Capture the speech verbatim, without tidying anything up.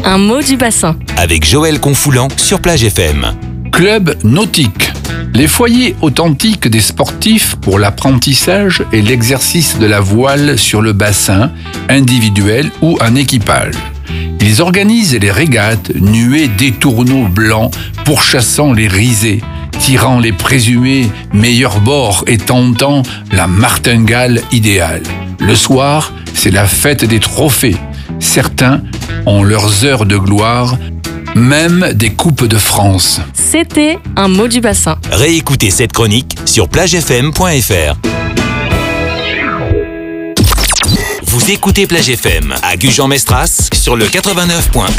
Un mot du bassin. Avec Joël Confoulant sur Plage F M. Club nautique. Les foyers authentiques des sportifs pour l'apprentissage et l'exercice de la voile sur le bassin, individuel ou en équipage. Ils organisent les régates, nuées d'étourneaux blancs, pourchassant les risées, tirant les présumés meilleurs bords et tentant la martingale idéale. Le soir, c'est la fête des trophées. Certains ont leurs heures de gloire, même des Coupes de France. C'était un mot du bassin. Réécoutez cette chronique sur plage f m point f r. Vous écoutez Plage F M à Gujan-Mestras sur le quatre-vingt-neuf point un.